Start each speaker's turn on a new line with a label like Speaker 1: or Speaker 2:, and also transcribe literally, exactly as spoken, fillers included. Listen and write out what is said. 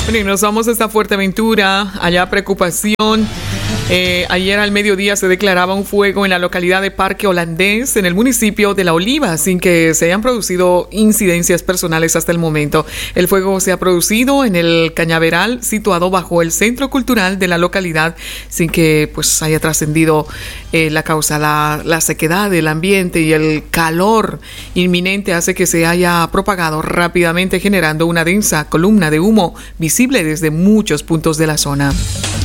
Speaker 1: Bueno, y nos vamos hasta Fuerteventura, allá preocupación. Eh, ayer al mediodía se declaraba un fuego en la localidad de Parque Holandés, en el municipio de La Oliva, sin que se hayan producido incidencias personales hasta el momento. El fuego se ha producido en el cañaveral situado bajo el centro cultural de la localidad, sin que pues haya trascendido eh, la causa. La, la sequedad del ambiente y el calor inminente hace que se haya propagado rápidamente, generando una densa columna de humo visible desde muchos puntos de la zona.